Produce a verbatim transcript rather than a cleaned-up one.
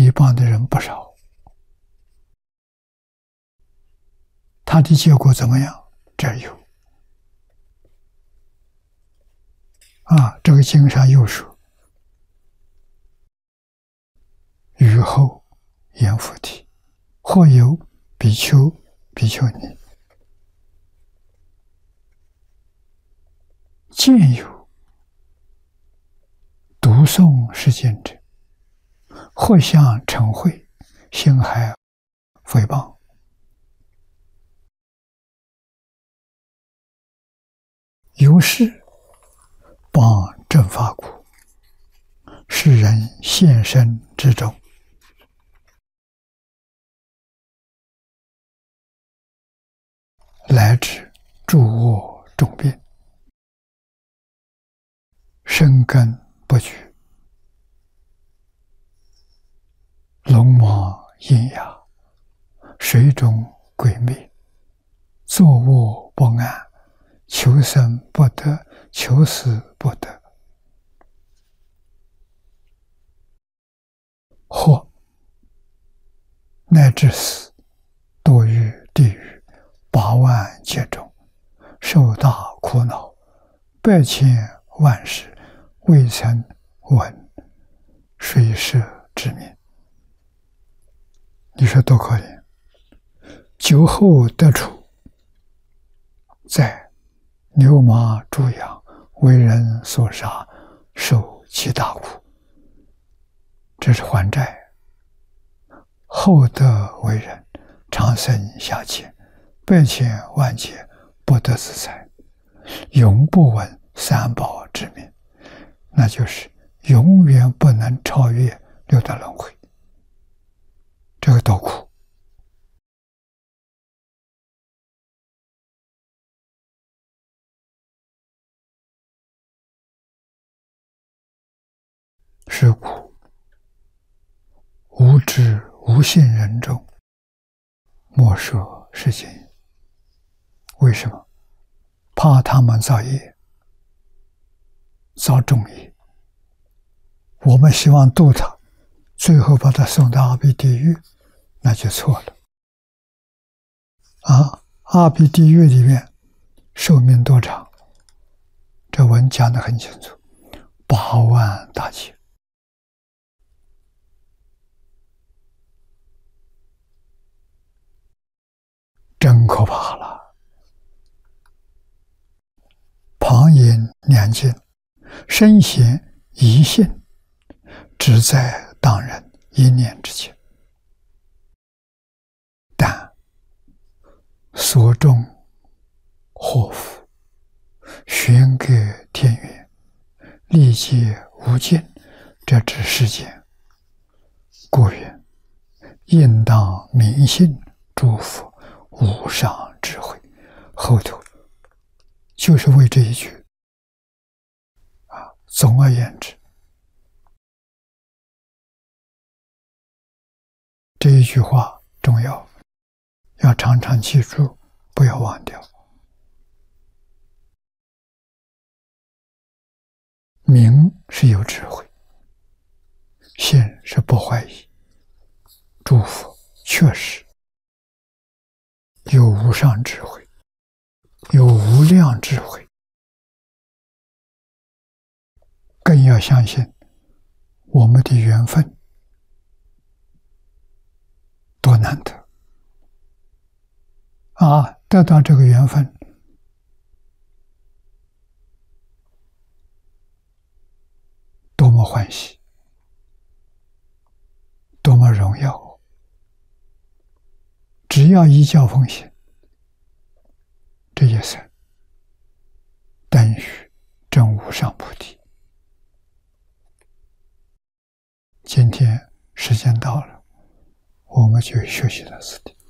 诽谤的人不少。他的结果怎么样？这儿有啊，这个经上又说：“雨后阎浮提，或有比丘、比丘尼，见有读诵是经者，或向嗔恚，心害诽谤。”由是谤正法故，是人现身之中，来至诸恶众病，生根不具，龙王阴哑，水中鬼魅，坐卧不安，求生不得，求死不得，或乃至死，堕于地狱八万劫中，受大苦恼，百千万世未曾闻水舍之名。你说多可怜！酒后得处，在牛马猪羊为人所杀，受其大苦，这是还债。后得为人，长生下界，百千万劫不得自在，永不闻三宝之名，那就是永远不能超越六道轮回。这个多苦！是故无知无信人中，莫说是经。为什么？怕他们造业，造重业。我们希望度他，最后把他送到阿鼻地狱，那就错了。啊，阿鼻地狱里面寿命多长？这文讲得很清楚，八万大劫。真可怕了！旁引两经，身显疑信，只在当人一念之间。但所种祸福，玄隔天远，历劫无尽，这只世间。故云：应当明信，诸佛无上智慧。后头就是为这一句啊。总而言之，这一句话重要，要常常记住，不要忘掉。明是有智慧，信是不怀疑，诸佛确实有无上智慧，有无量智慧，更要相信我们的缘分多难得啊！得到这个缘分，多么欢喜，多么荣耀！只要依教奉行，这一生等于证无上菩提。今天时间到了，我们就学习到此地。